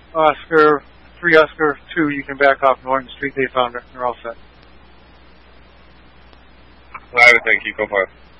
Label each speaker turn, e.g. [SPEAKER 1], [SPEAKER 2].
[SPEAKER 1] Oscar, 3 Oscar 2, you can back off Norton Street. They found her. They're all set.
[SPEAKER 2] I would thank you. Go for it.